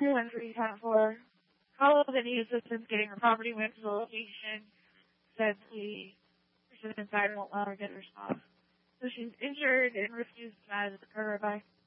213-10-4. Call that needs assistance getting her property moved to the location. Said the person inside won't let her get her stuff. So she's injured and refused to come out of the car by.